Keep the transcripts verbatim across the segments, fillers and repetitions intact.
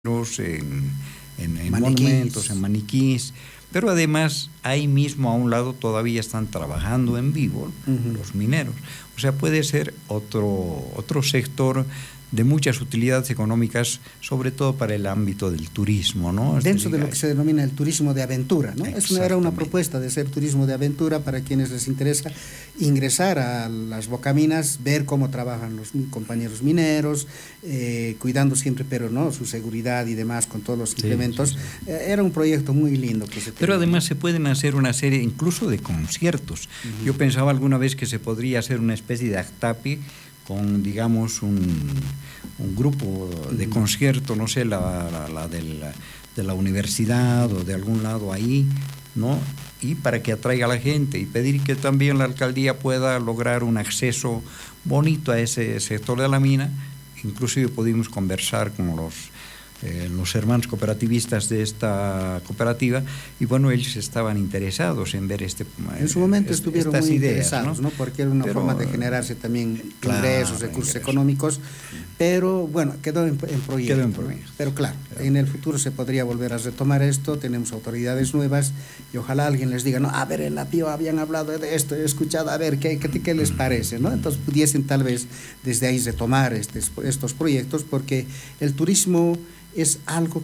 en, en, en maniquís. monumentos, en maniquís, pero además ahí mismo a un lado todavía están trabajando en vivo uh-huh. los mineros. O sea, puede ser otro, otro sector de muchas utilidades económicas, sobre todo para el ámbito del turismo, ¿no? Dentro de lo que se denomina el turismo de aventura, ¿no? Es una, era una propuesta de ser turismo de aventura para quienes les interesa ingresar a las bocaminas, ver cómo trabajan los compañeros mineros, eh, cuidando siempre, pero no, su seguridad y demás con todos los implementos. Sí, sí, sí. Eh, era un proyecto muy lindo que se Pero además se pueden hacer una serie incluso de conciertos. Uh-huh. Yo pensaba alguna vez que se podría hacer una especie de actapi con, digamos, un, un grupo de concierto, no sé, la, la, la, de la de la universidad o de algún lado ahí, ¿no? Y para que atraiga a la gente y pedir que también la alcaldía pueda lograr un acceso bonito a ese sector de la mina. Inclusive pudimos conversar con los Eh, los hermanos cooperativistas de esta cooperativa y bueno, ellos estaban interesados en ver este en su momento est- estuvieron muy ideas, interesados, ¿no? ¿no? Porque era una pero, forma de generarse también claro, ingresos, recursos ingresos. económicos, pero bueno, quedó en, en proyecto, quedó en proyecto. ¿no? Pero claro, claro, en el futuro se podría volver a retomar esto, tenemos autoridades nuevas y ojalá alguien les diga, no, a ver, en la Pío habían hablado de esto, he escuchado, a ver, ¿qué, qué, qué les parece? ¿no? Entonces pudiesen tal vez desde ahí retomar estos, estos proyectos, porque el turismo es algo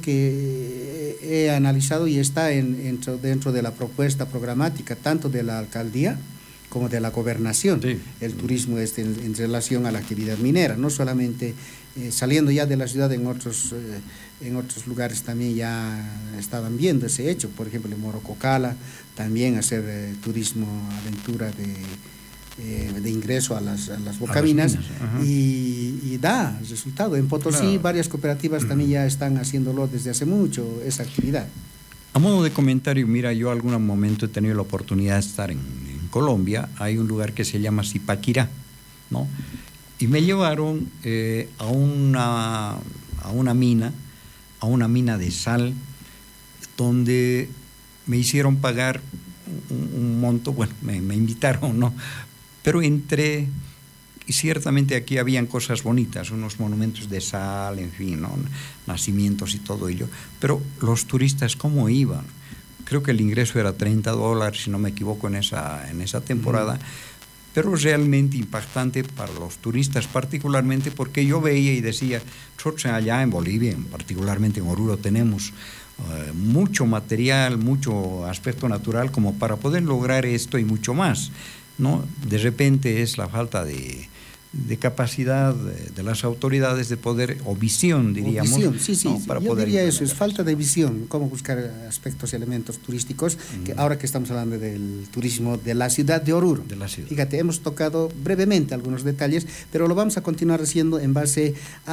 que he analizado y está en, en, dentro de la propuesta programática tanto de la alcaldía como de la gobernación. Sí. El turismo es en, en relación a la actividad minera, no solamente eh, saliendo ya de la ciudad, en otros, eh, en otros lugares también ya estaban viendo ese hecho, por ejemplo en Morococala, también hacer eh, turismo, aventura de... Eh, de ingreso a las, a las bocaminas a las minas, y, y da resultado. En Potosí claro. varias cooperativas uh-huh. también ya están haciéndolo desde hace mucho, esa actividad. A modo de comentario, mira, yo algún momento he tenido la oportunidad de estar en, en Colombia, hay un lugar que se llama Zipaquirá, ¿no? Y me llevaron eh, a, una, a una mina, a una mina de sal, donde me hicieron pagar un, un monto, bueno, me, me invitaron, ¿no? Pero entré, y ciertamente aquí habían cosas bonitas, unos monumentos de sal, en fin, ¿no? Nacimientos y todo ello. Pero los turistas, ¿cómo iban? Creo que el ingreso era treinta dólares, si no me equivoco, en esa, en esa temporada. Mm. Pero realmente impactante para los turistas, particularmente porque yo veía y decía, nosotros allá en Bolivia, particularmente en Oruro, tenemos uh, mucho material, mucho aspecto natural como para poder lograr esto y mucho más, ¿no? De repente es la falta de, de capacidad de, de las autoridades de poder, o visión, diríamos. O visión, sí, sí, ¿no? sí. Para Yo poder diría eso, es falta de visión, cómo buscar aspectos y elementos turísticos, uh-huh. que ahora que estamos hablando del turismo de la ciudad de Oruro. De la ciudad. Fíjate, hemos tocado brevemente algunos detalles, pero lo vamos a continuar haciendo en base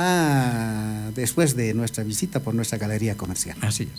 a, después de nuestra visita por nuestra galería comercial. Así es.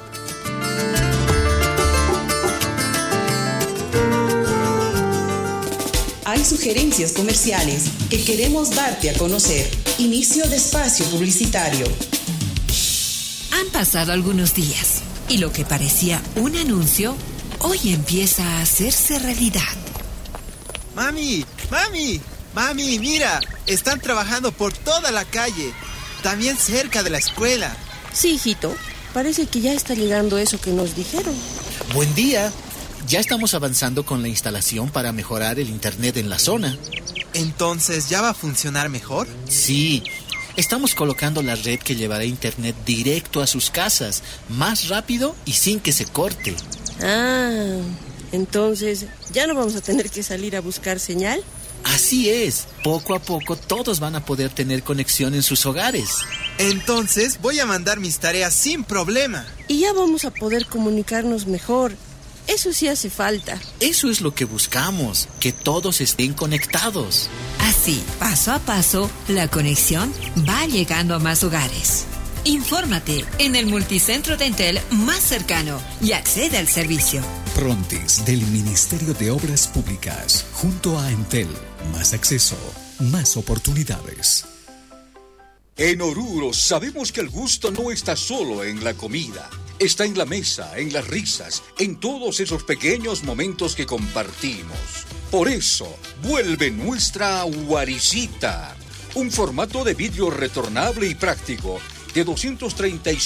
Hay sugerencias comerciales que queremos darte a conocer. Inicio de espacio publicitario. Han pasado algunos días y lo que parecía un anuncio hoy empieza a hacerse realidad. Mami, mami, mami, mira, están trabajando por toda la calle, también cerca de la escuela. Sí, hijito, parece que ya está llegando eso que nos dijeron. Buen día. Ya estamos avanzando con la instalación para mejorar el internet en la zona. ¿Entonces ya va a funcionar mejor? Sí, estamos colocando la red que llevará internet directo a sus casas, más rápido y sin que se corte. Ah, entonces ya no vamos a tener que salir a buscar señal. Así es, poco a poco todos van a poder tener conexión en sus hogares. Entonces voy a mandar mis tareas sin problema. Y ya vamos a poder comunicarnos mejor. Eso sí hace falta. Eso es lo que buscamos, que todos estén conectados. Así, paso a paso, la conexión va llegando a más hogares. Infórmate en el multicentro de Entel más cercano y accede al servicio. Prontis del Ministerio de Obras Públicas, junto a Entel, más acceso, más oportunidades. En Oruro sabemos que el gusto no está solo en la comida. Está en la mesa, en las risas, en todos esos pequeños momentos que compartimos. Por eso, vuelve nuestra guaricita, un formato de vidrio retornable y práctico de doscientos treinta y